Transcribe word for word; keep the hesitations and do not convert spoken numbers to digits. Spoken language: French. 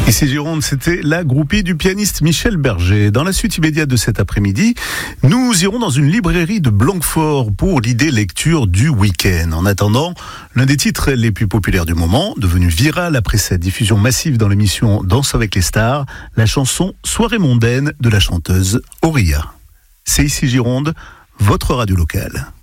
Ici Gironde, c'était la groupie du pianiste Michel Berger. Dans la suite immédiate de cet après-midi, nous irons dans une librairie de Blanquefort pour l'idée lecture du week-end. En attendant, l'un des titres les plus populaires du moment, devenu viral après sa diffusion massive dans l'émission Danse avec les stars, la chanson Soirée mondaine de la chanteuse Auria. C'est ici Gironde, votre radio locale.